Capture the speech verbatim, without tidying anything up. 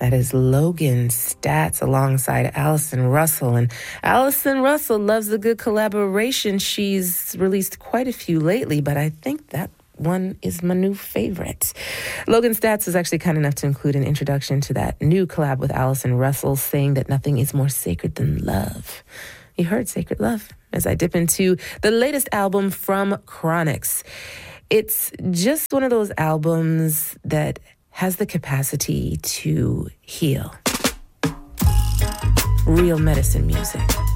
That is Logan Staats alongside Allison Russell. And Allison Russell loves a good collaboration. She's released quite a few lately, but I think that one is my new favorite. Logan Staats is actually kind enough to include an introduction to that new collab with Allison Russell, saying that nothing is more sacred than love. You heard Sacred Love as I dip into the latest album from Chronixx. It's just one of those albums that has the capacity to heal. Real medicine music.